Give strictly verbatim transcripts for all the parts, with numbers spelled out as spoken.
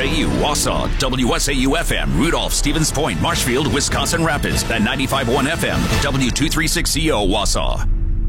A U, Wausau, W S A U F M, Rudolph, Stevens Point, Marshfield, Wisconsin Rapids, and ninety-five point one F M, W two thirty-six C O, Wausau.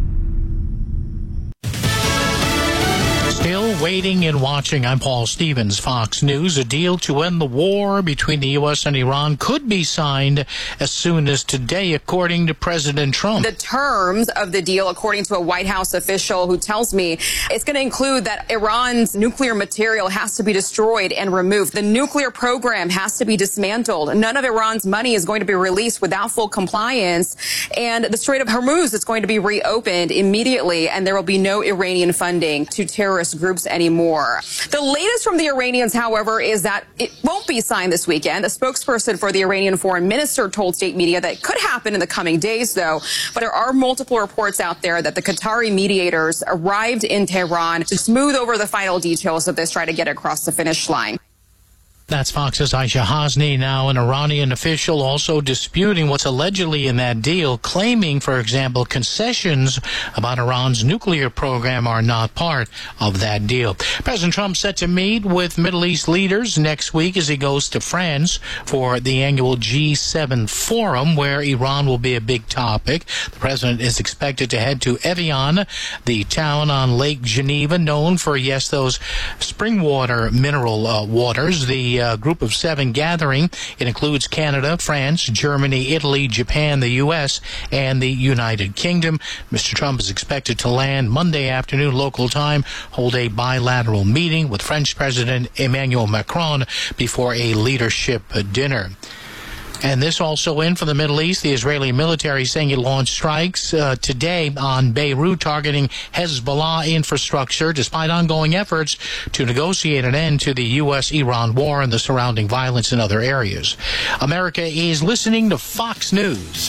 Still waiting and watching. I'm Paul Stevens, Fox News. A deal to end the war between the U S and Iran could be signed as soon as today, according to President Trump. The terms of the deal, according to a White House official who tells me it's going to include that Iran's nuclear material has to be destroyed and removed. The nuclear program has to be dismantled. None of Iran's money is going to be released without full compliance. And the Strait of Hormuz is going to be reopened immediately, and there will be no Iranian funding to terrorist groups anymore. The latest from the Iranians, however, is that it won't be signed this weekend. A spokesperson for the Iranian foreign minister told state media that it could happen in the coming days, though. But there are multiple reports out there that the Qatari mediators arrived in Tehran to smooth over the final details of this, try to get across the finish line. That's Fox's Aisha Hasni. Now, an Iranian official also disputing what's allegedly in that deal, claiming, for example, concessions about Iran's nuclear program are not part of that deal. President Trump set to meet with Middle East leaders next week as he goes to France for the annual G seven forum, where Iran will be a big topic. The president is expected to head to Evian, the town on Lake Geneva, known for, yes, those spring water mineral uh, waters. The Uh, group of seven gathering. It includes Canada, France, Germany, Italy, Japan, the U S, and the United Kingdom. Mister Trump is expected to land Monday afternoon local time, hold a bilateral meeting with French President Emmanuel Macron before a leadership dinner. And this also in from the Middle East, the Israeli military saying it launched strikes uh, today on Beirut targeting Hezbollah infrastructure, despite ongoing efforts to negotiate an end to the U S Iran war and the surrounding violence in other areas. America is listening to Fox News.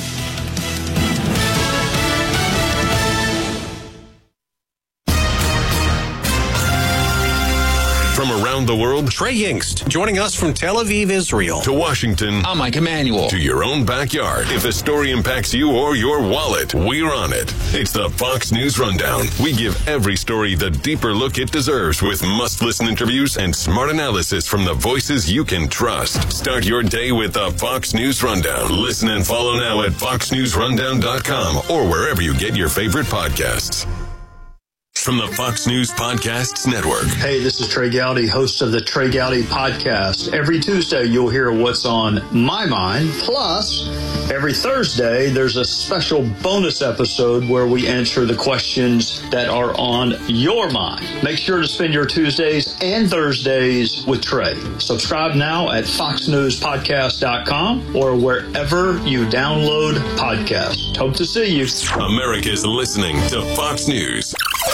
From around the world, Trey Yingst, joining us from Tel Aviv, Israel. To Washington. I'm Mike Emanuel. To your own backyard. If a story impacts you or your wallet, we're on it. It's the Fox News Rundown. We give every story the deeper look it deserves with must-listen interviews and smart analysis from the voices you can trust. Start your day with the Fox News Rundown. Listen and follow now at fox news rundown dot com or wherever you get your favorite podcasts. From the Fox News Podcasts Network. Hey, this is Trey Gowdy, host of the Trey Gowdy Podcast. Every Tuesday, you'll hear what's on my mind. Plus, every Thursday, there's a special bonus episode where we answer the questions that are on your mind. Make sure to spend your Tuesdays and Thursdays with Trey. Subscribe now at fox news podcast dot com or wherever you download podcasts. Hope to see you. America's listening to Fox News.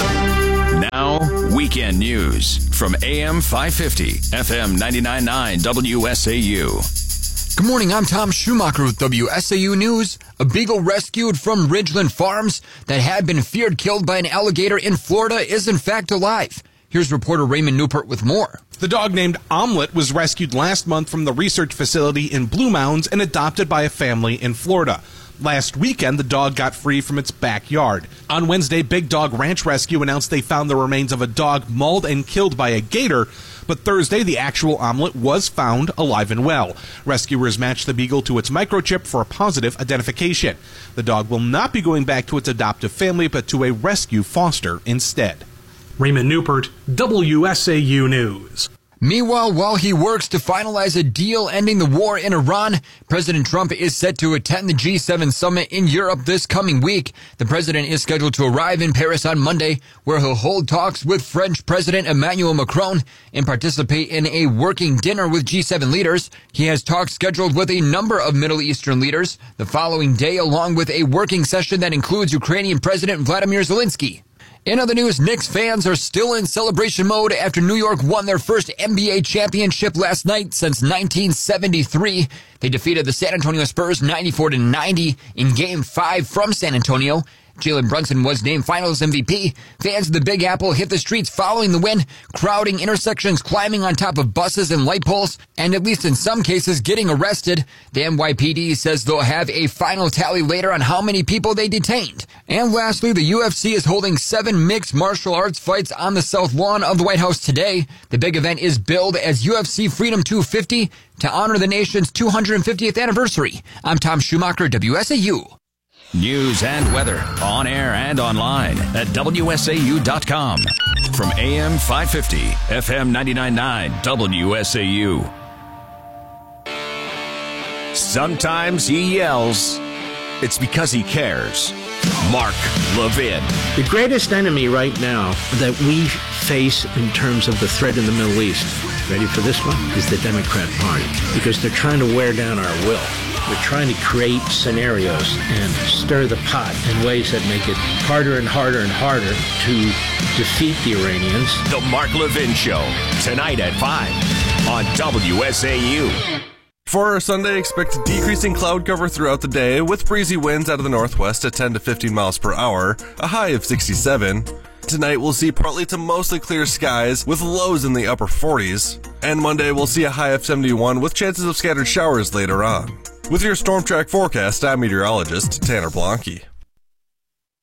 Now, weekend news from A M five fifty, F M ninety-nine point nine W S A U. Good morning, I'm Tom Schumacher with W S A U News. A beagle rescued from Ridgeland Farms that had been feared killed by an alligator in Florida is in fact alive. Here's reporter Raymond Newport with more. The dog named Omelette was rescued last month from the research facility in Blue Mounds and adopted by a family in Florida. Last weekend, the dog got free from its backyard. On Wednesday, Big Dog Ranch Rescue announced they found the remains of a dog mauled and killed by a gator. But Thursday, the actual Omelette was found alive and well. Rescuers matched the beagle to its microchip for a positive identification. The dog will not be going back to its adoptive family, but to a rescue foster instead. Raymond Newport, W S A U News. Meanwhile, while he works to finalize a deal ending the war in Iran, President Trump is set to attend the G seven summit in Europe this coming week. The president is scheduled to arrive in Paris on Monday, where he'll hold talks with French President Emmanuel Macron and participate in a working dinner with G seven leaders. He has talks scheduled with a number of Middle Eastern leaders the following day, along with a working session that includes Ukrainian President Vladimir Zelensky. In other news, Knicks fans are still in celebration mode after New York won their first N B A championship last night since nineteen seventy-three. They defeated the San Antonio Spurs ninety-four to ninety in Game five from San Antonio. Jalen Brunson was named Finals M V P. Fans of the Big Apple hit the streets following the win, crowding intersections, climbing on top of buses and light poles, and at least in some cases getting arrested. The N Y P D says they'll have a final tally later on how many people they detained. And lastly, the U F C is holding seven mixed martial arts fights on the south lawn of the White House today. The big event is billed as U F C Freedom two fifty to honor the nation's two hundred fiftieth anniversary. I'm Tom Schumacher, W S A U. News and weather on air and online at W S A U dot com. From A M five fifty, F M ninety-nine point nine, W S A U. Sometimes he yells. It's because he cares. Mark Levin. The greatest enemy right now that we face in terms of the threat in the Middle East, ready for this one, is the Democrat Party, because they're trying to wear down our will. They're trying to create scenarios and stir the pot in ways that make it harder and harder and harder to defeat the Iranians. The Mark Levin Show, tonight at five on W S A U. For our Sunday, expect decreasing cloud cover throughout the day with breezy winds out of the northwest at ten to fifteen miles per hour, a high of sixty-seven. Tonight we'll see partly to mostly clear skies with lows in the upper forties. And Monday we'll see a high of seventy-one with chances of scattered showers later on. With your Storm Track forecast, I'm meteorologist Tanner Blanke.